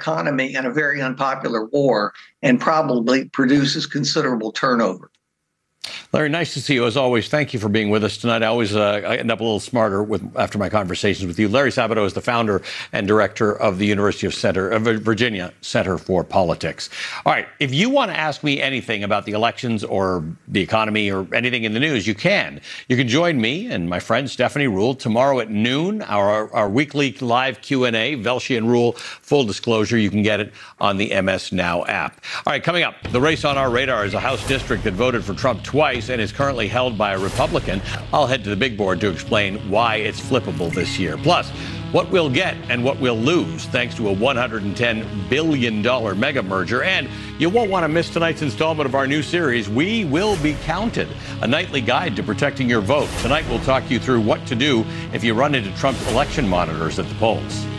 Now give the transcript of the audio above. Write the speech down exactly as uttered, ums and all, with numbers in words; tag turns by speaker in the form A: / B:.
A: economy and a very unpopular war, and probably produces considerable turnover.
B: Larry, nice to see you as always. Thank you for being with us tonight. I always uh, I end up a little smarter with after my conversations with you. Larry Sabato is the founder and director of the University of Center of Virginia Center for Politics. All right, if you want to ask me anything about the elections or the economy or anything in the news, you can. You can join me and my friend Stephanie Ruhle tomorrow at noon. Our our weekly live Q and A, Velshi and Ruhle, full disclosure. You can get it on the M S Now app. All right, coming up, the race on our radar is a House district that voted for Trump twice and is currently held by a Republican. I'll head to the big board to explain why it's flippable this year. Plus, what we'll get and what we'll lose thanks to a one hundred ten billion dollars mega merger. And you won't want to miss tonight's installment of our new series, We Will Be Counted, a nightly guide to protecting your vote. Tonight, we'll talk you through what to do if you run into Trump's election monitors at the polls.